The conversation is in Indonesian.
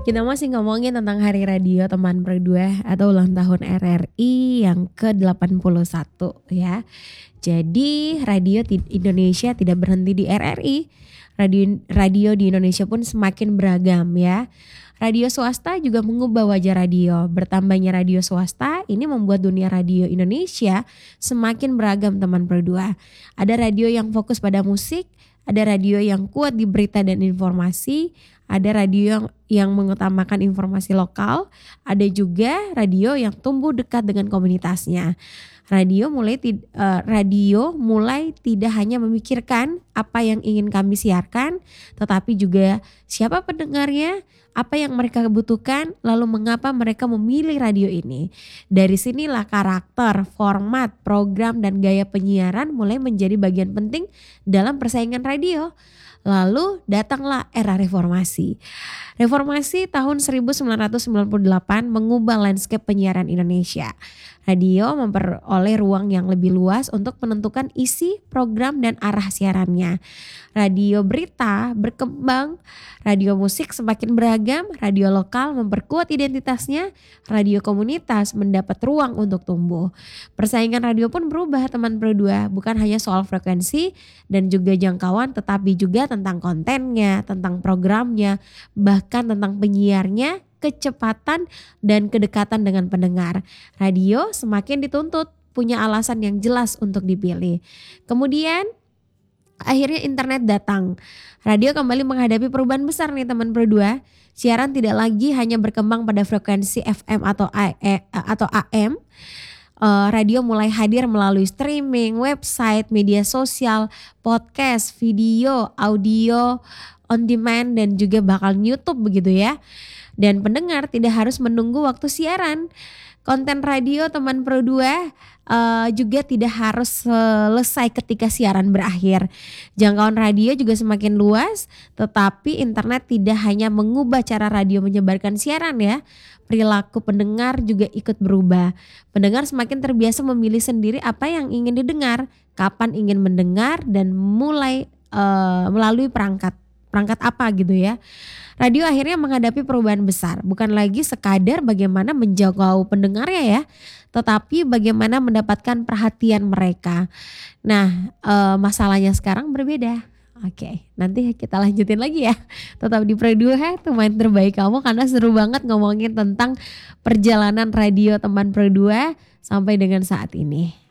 Kita masih ngomongin tentang Hari Radio Teman Berdua atau ulang tahun RRI yang ke-81 ya. Jadi Indonesia tidak berhenti di RRI. Radio di Indonesia pun semakin beragam ya. Radio swasta juga mengubah wajah radio. Bertambahnya radio swasta ini membuat dunia radio Indonesia semakin beragam teman berdua. Ada radio yang fokus pada musik, ada radio yang kuat di berita dan informasi, ada radio yang mengutamakan informasi lokal, ada juga radio yang tumbuh dekat dengan komunitasnya. Radio mulai tidak hanya memikirkan apa yang ingin kami siarkan, tetapi juga siapa pendengarnya, apa yang mereka butuhkan, lalu mengapa mereka memilih radio ini. Dari sinilah karakter, format, program, dan gaya penyiaran mulai menjadi bagian penting dalam persaingan radio. Lalu datanglah era reformasi. Reformasi tahun 1998 mengubah landscape penyiaran Indonesia. Radio memperoleh ruang yang lebih luas untuk menentukan isi, program, dan arah siarannya. Radio berita berkembang, radio musik semakin beragam, radio lokal memperkuat identitasnya, radio komunitas mendapat ruang untuk tumbuh. Persaingan radio pun berubah teman berdua, bukan hanya soal frekuensi dan juga jangkauan, tetapi juga tentang kontennya, tentang programnya, bahkan tentang penyiarnya, kecepatan dan kedekatan dengan pendengar. Radio semakin dituntut punya alasan yang jelas untuk dipilih. Kemudian akhirnya internet datang. Radio kembali menghadapi perubahan besar nih teman berdua. Siaran tidak lagi hanya berkembang pada frekuensi FM atau AM. Radio mulai hadir melalui streaming, website, media sosial, podcast, video, audio, on demand, dan juga bakal YouTube begitu ya. Dan pendengar tidak harus menunggu waktu siaran. Konten radio teman berdua juga tidak harus selesai ketika siaran berakhir. Jangkauan radio juga semakin luas, tetapi internet tidak hanya mengubah cara radio menyebarkan siaran ya. Perilaku pendengar juga ikut berubah. Pendengar semakin terbiasa memilih sendiri apa yang ingin didengar, kapan ingin mendengar, dan mulai melalui perangkat apa gitu ya. Radio akhirnya menghadapi perubahan besar, bukan lagi sekadar bagaimana menjangkau pendengarnya ya, tetapi bagaimana mendapatkan perhatian mereka. Nah, masalahnya sekarang berbeda. Oke, nanti kita lanjutin lagi ya. Tetap di Pro 2 teman terbaik kamu, karena seru banget ngomongin tentang perjalanan radio teman Pro 2 sampai dengan saat ini.